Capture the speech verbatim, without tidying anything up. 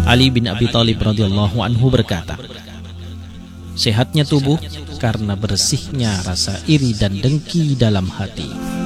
Ali bin Abi Thalib radhiyallahu anhu berkata, sehatnya tubuh karena bersihnya rasa iri dan dengki dalam hati.